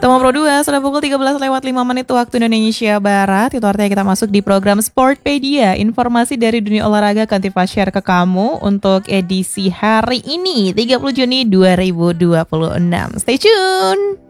Toma Pro 2 sudah pukul 13:05 waktu Indonesia Barat. Itu artinya kita masuk di program Sportpedia. Informasi dari dunia olahraga akan Tifa share ke kamu untuk edisi hari ini 30 Juni 2026. Stay tune.